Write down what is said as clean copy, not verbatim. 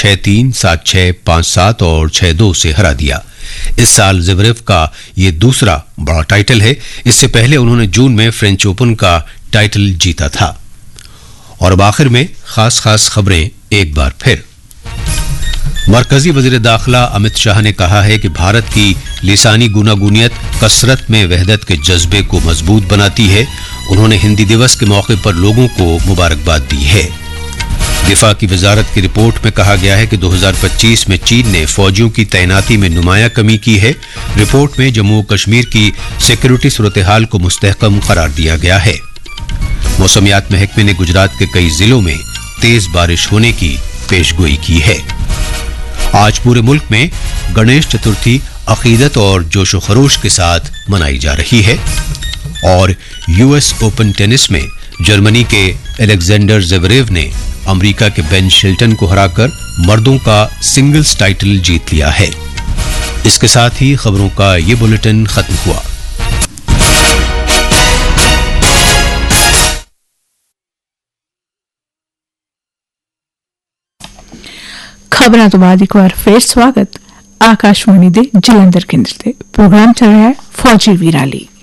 6-3, 7-6, 5-7 और 6-2 से हरा दिया। इस साल ज़वेरेव का ये दूसरा बड़ा टाइटल है। इससे पहले उन्होंने जून में फ्रेंच ओपन का टाइटल जीता था। और अब आखिर में खास खबरें एक बार फिर। मरकजी वज़ीर दाखिला अमित शाह ने कहा है कि भारत की लिसानी गुनागुनियत कसरत में वहदत के जज्बे को मजबूत बनाती है। उन्होंने हिंदी दिवस के मौके पर लोगों को मुबारकबाद दी है। दिफा की वजारत की रिपोर्ट में कहा गया है कि 2025 में चीन ने फौजियों की तैनाती में नुमाया कमी की है। रिपोर्ट में जम्मू कश्मीर की सिक्योरिटी सूरत हाल को मुस्तहकम करार दिया गया है। मौसमियात महकमे ने गुजरात के कई जिलों में तेज बारिश होने की पेशगोई की है। आज पूरे मुल्क में गणेश चतुर्थी अकीदत और जोशो खरोश के साथ मनाई जा रही है। और यूएस ओपन टेनिस में जर्मनी के अलेक्जेंडर ज़वेरेव ने अमेरिका के बेन शिल्टन को हराकर मर्दों का सिंगल्स टाइटल जीत लिया है। इसके साथ ही खबरों का ये बुलेटिन खत्म हुआ। खबरों तो बाद एक बार फिर स्वागत आकाशवाणी दे जलंधर केंद्र से। प्रोग्राम चल रहा है फौजी वीराली।